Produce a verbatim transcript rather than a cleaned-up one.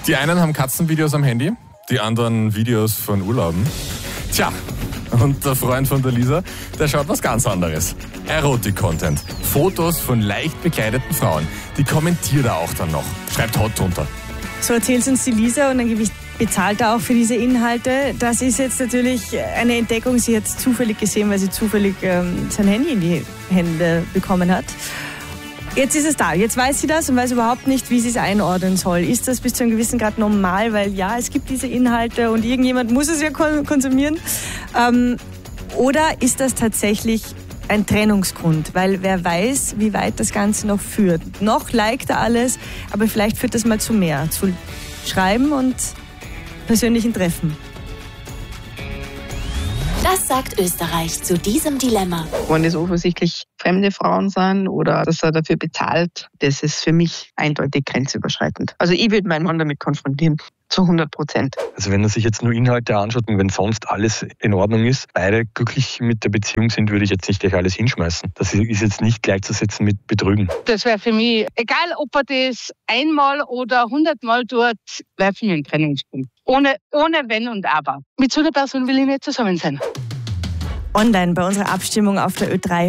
Die einen haben Katzenvideos am Handy, die anderen Videos von Urlauben. Tja, und der Freund von der Lisa, der schaut was ganz anderes. Erotik-Content. Fotos von leicht bekleideten Frauen. Die kommentiert er auch dann noch. Schreibt hot drunter. So erzählt uns die Lisa und dann bezahlt er auch für diese Inhalte. Das ist jetzt natürlich eine Entdeckung. Sie hat es zufällig gesehen, weil sie zufällig ähm, sein Handy in die Hände bekommen hat. Jetzt ist es da. Jetzt weiß sie das und weiß überhaupt nicht, wie sie es einordnen soll. Ist das bis zu einem gewissen Grad normal? Weil ja, es gibt diese Inhalte und irgendjemand muss es ja konsumieren. Ähm, oder ist das tatsächlich ein Trennungsgrund? Weil wer weiß, wie weit das Ganze noch führt. Noch liked er alles, aber vielleicht führt das mal zu mehr. Zu Schreiben und persönlichen Treffen. Das sagt Österreich zu diesem Dilemma. Wenn es offensichtlich fremde Frauen sind oder dass er dafür bezahlt, das ist für mich eindeutig grenzüberschreitend. Also ich würde meinen Mann damit konfrontieren, zu hundert Prozent. Also wenn er sich jetzt nur Inhalte anschaut und wenn sonst alles in Ordnung ist, beide glücklich mit der Beziehung sind, würde ich jetzt nicht gleich alles hinschmeißen. Das ist jetzt nicht gleichzusetzen mit Betrügen. Das wäre für mich, egal ob er das einmal oder hundertmal tut, wäre für mich ein Trennungspunkt. Ohne, ohne Wenn und Aber. Mit so einer Person will ich nicht zusammen sein. Online bei unserer Abstimmung auf der Ö drei